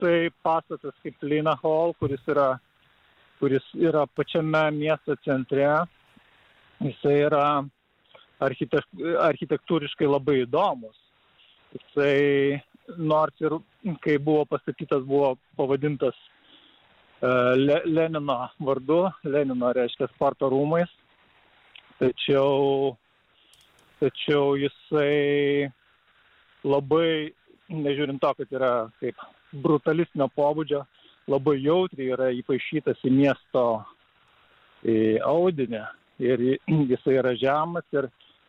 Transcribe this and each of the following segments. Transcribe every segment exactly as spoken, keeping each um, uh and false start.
toksai pastatas kaip Lina Hall, kuris yra, kuris yra pačiame miesto centre. Jisai yra architek, architektūriškai labai įdomus. Jisai, nors ir kai buvo pastatytas, buvo pavadintas uh, Le, Lenino vardu, Lenino reiškia sporto rūmais, tačiau, tačiau jisai labai, nežiūrint to, kad yra kaip brutalistinio pobūdžio, labai jautriai yra įpaišytas į miesto į audinį ir jisai yra žemas ir,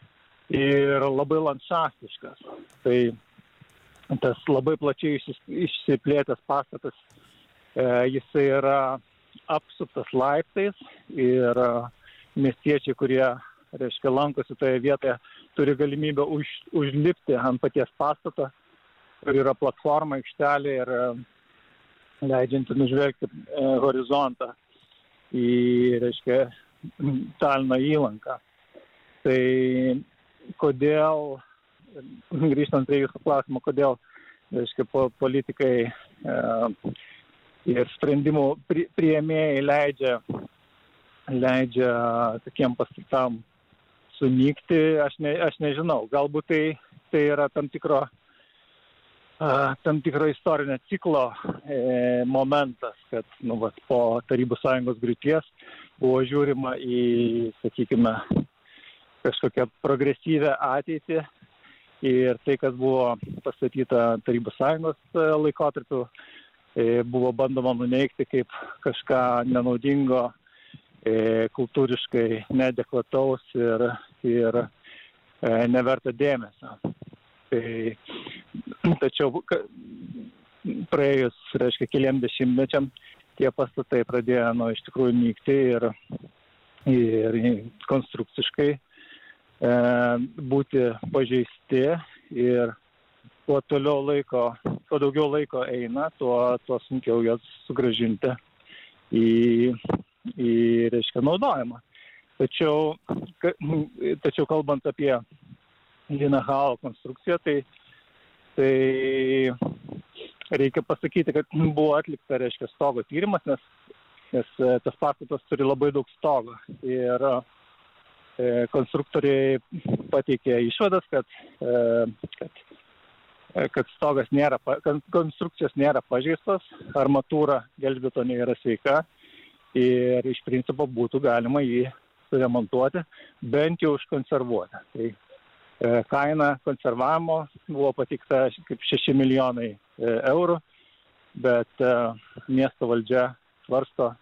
ir labai landšaftiškas. Tai tas labai plačiai išsiplėtęs pastatas, e, jisai yra apsuptas laiptais ir miestiečiai, kurie, reiškia, lankosi toje vietoje, turi galimybę už, užlipti ant paties pastato, kur yra platforma, aikštelė ir leidžianti nužvelgti e, horizontą į, reiškia, Talino įlanką. Tai kodėl, grįžtant prie jūsų klausimo, kodėl, reiškia, po, politikai e, ir sprendimų pri, priėmėjai leidžia, leidžia tokiem pastatam sunykti, aš, ne, aš nežinau. Galbūt tai, tai yra tam tikro, a, tam tikro istorinio ciklo e, momentas, kad nu, vat, po Tarybų Sąjungos griūties buvo žiūrima į, sakykime, kažkokią progresyvę ateitį ir tai, kas buvo pastatyta Tarybų Sąjungos laikotarpiu, buvo bandoma nuneigti kaip kažką nenaudingo, kultūriškai neadekvataus ir, ir neverta dėmesio. Tai, tačiau praėjus, reiškia, keliam dešimtmečiam tie pastatai pradėjo nu, iš tikrųjų nykti ir, ir konstrukciškai e, būti pažeisti ir kuo toliau laiko, kuo daugiau laiko eina, tuo, tuo sunkiau jas sugrąžinti į, į reiškia, naudojimą. Tačiau, ka, tačiau kalbant apie Lina Hall konstrukciją, tai, tai reikia pasakyti, kad buvo atlikta, reiškia, stogo tyrimas, nes, nes tas pastatas turi labai daug stogo. Ir e, konstruktoriai pateikė išvadas, kad, e, kad, kad stogas nėra, konstrukcijos nėra pažeistos, armatūra gelžbetonė yra sveika ir iš principo būtų galima jį suremontuoti, bent jau užkonservuoti. Tai kaina konservavimo buvo pateikta kaip šeši milijonai eurų, bet miesto valdžia svarsto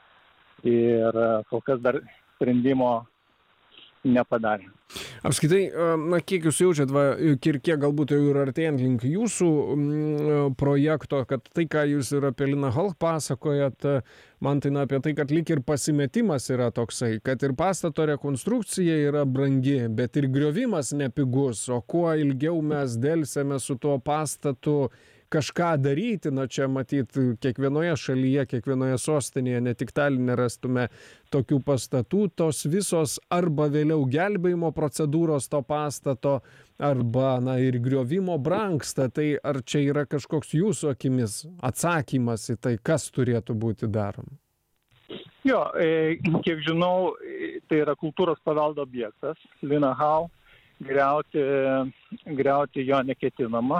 ir kol kas dar sprendimo nepadarė. Apskritai, na, kiek jūs jaučiat, va, ir kiek galbūt jau ir artėjant link jūsų m, projekto, kad tai, ką jūs ir apie Lina Hall pasakojat, man tai na, apie tai, kad lyg ir pasimetimas yra toksai, kad ir pastato rekonstrukcija yra brangi, bet ir griovimas nepigus, o kuo ilgiau mes delsėme su tuo pastatu kažką daryti, na čia matyt kiekvienoje šalyje, kiekvienoje sostinėje, ne tik Taline rastume tokių pastatų, tos visos arba vėliau gelbėjimo procedūros to pastato, arba na, ir griovimo brangsta. Tai ar čia yra kažkoks jūsų akimis atsakymas į tai, kas turėtų būti daroma? Jo, kiek žinau, tai yra kultūros paveldo objektas. Lina Hall, griauti, griauti jo neketinama.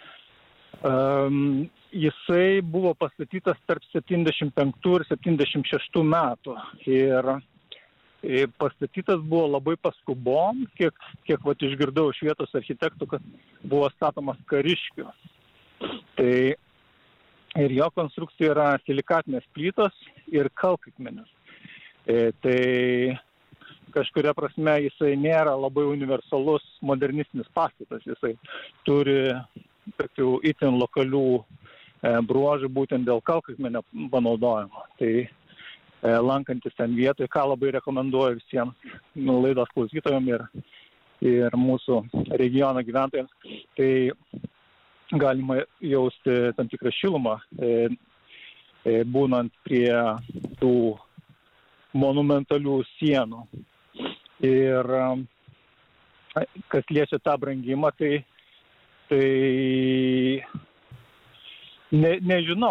Um, jisai buvo pastatytas tarp septyniasdešimt penktų ir septyniasdešimt šeštų metų ir, ir pastatytas buvo labai paskubom, kiek, kiek vat, išgirdau iš vietos architektų, kad buvo statomas kariškių. Tai ir jo konstrukcija yra silikatinės plytos ir kalkakmenis. E, tai kažkuria prasme jisai nėra labai universalus modernistinis pastatas, jisai turi tokių itin lokalių e, bruožų būtent dėl kalkakmenio panaudojimo. Tai e, lankantis ten vietoje, ką labai rekomenduoju visiems nu, laidos klausytojams ir, ir mūsų regiono gyventojams, tai galima jausti tam tikrą šilumą, e, e, būnant prie tų monumentalių sienų. Ir e, kas liečia tą brangimą, tai Tai ne nežinau